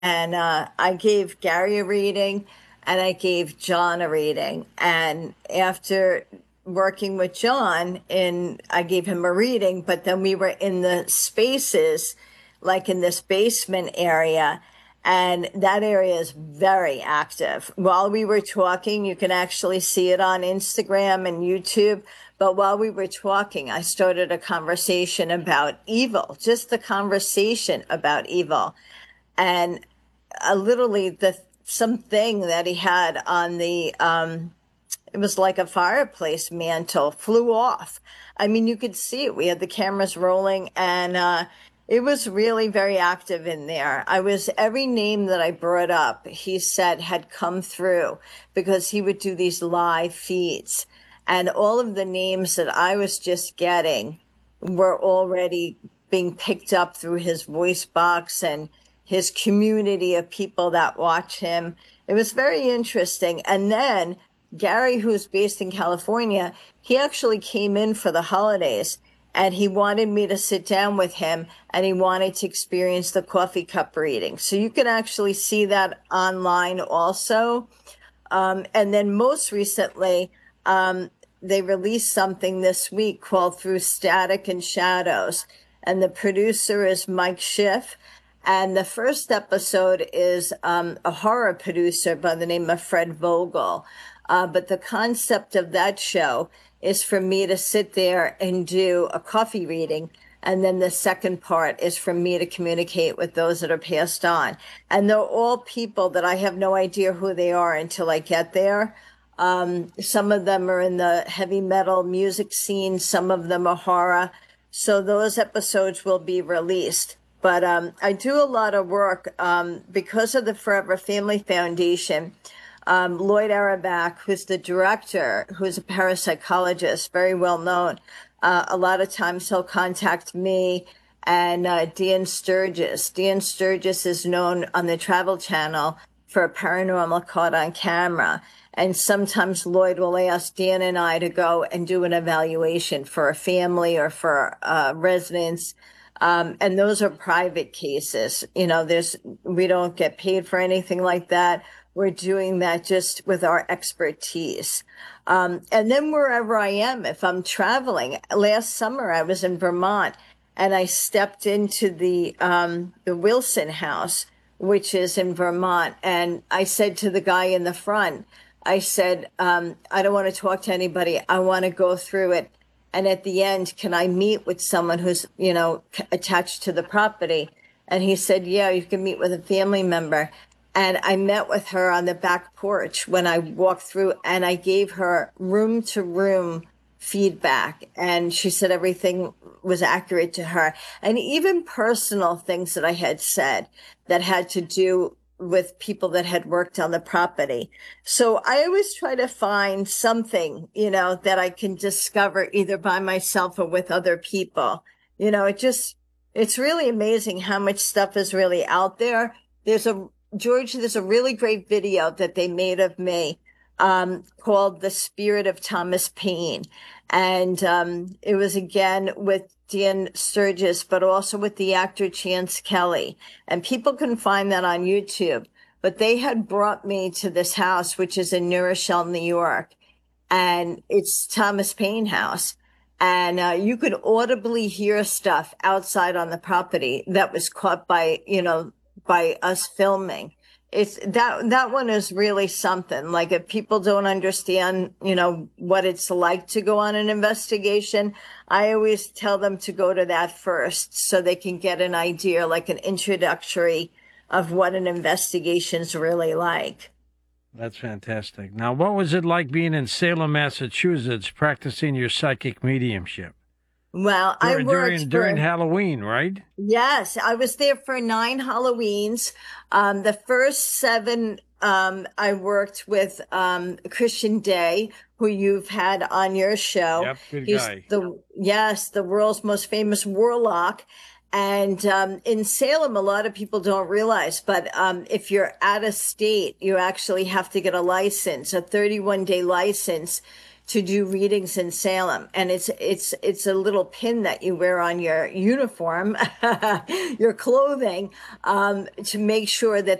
and I gave Gary a reading and I gave John a reading. And after working with John, and I gave him a reading, but then we were in the spaces, like in this basement area. And that area is very active. While we were talking, you can actually see it on Instagram and YouTube. But while we were talking, I started a conversation about evil, just the conversation about evil. And literally the something that he had on the it was like a fireplace mantle flew off. I mean, you could see it. We had the cameras rolling, and it was really very active in there. I was every name that I brought up, he said had come through because he would do these live feeds, and all of the names that I was just getting were already being picked up through his voice box and his community of people that watch him. It was very interesting. And then Gary, who's based in California, he actually came in for the holidays and he wanted me to sit down with him and he wanted to experience the coffee cup reading. So you can actually see that online also. And then most recently, they released something this week called Through Static and Shadows. And the producer is Mike Schiff. And the first episode is a horror producer by the name of Fred Vogel. But the concept of that show is for me to sit there and do a coffee reading. And then the second part is for me to communicate with those that are passed on. And they're all people that I have no idea who they are until I get there. Some of them are in the heavy metal music scene, some of them are horror. So those episodes will be released. But I do a lot of work because of the Forever Family Foundation. Lloyd Arabak, who's the director, who's a parapsychologist, very well known. A lot of times he'll contact me and Dan Sturgis. Dan Sturgis is known on the Travel Channel for paranormal caught on camera. And sometimes Lloyd will ask Dan and I to go and do an evaluation for a family or for residents. And those are private cases. You know, we don't get paid for anything like that. We're doing that just with our expertise. And then wherever I am, if I'm traveling, last summer I was in Vermont and I stepped into the Wilson House, which is in Vermont. And I said to the guy in the front, I said, I don't want to talk to anybody. I want to go through it. And at the end, can I meet with someone who's, attached to the property? And he said, yeah, you can meet with a family member. And I met with her on the back porch when I walked through and I gave her room to room feedback. And she said everything was accurate to her. And even personal things that I had said that had to do with people that had worked on the property. So I always try to find something, that I can discover either by myself or with other people. It's really amazing how much stuff is really out there. There's a really great video that they made of me, called The Spirit of Thomas Paine. And it was again with Dan Sturgis, but also with the actor Chance Kelly. And people can find that on YouTube. But they had brought me to this house, which is in New Rochelle, New York. And it's Thomas Paine House. And you could audibly hear stuff outside on the property that was caught by us filming. It's that one is really something. Like if people don't understand, what it's like to go on an investigation, I always tell them to go to that first so they can get an idea, like an introductory of what an investigation's really like. That's fantastic. Now, what was it like being in Salem, Massachusetts, practicing your psychic mediumship Well, I during worked during during for Halloween, right? Yes, I was there for 9 Halloweens. The first seven, I worked with Christian Day, who you've had on your show. Yep, good He's guy. the world's most famous warlock. And in Salem, a lot of people don't realize, but if you're out of state, you actually have to get a license, a 31-day license to do readings in Salem, and it's a little pin that you wear on your uniform, your clothing, to make sure that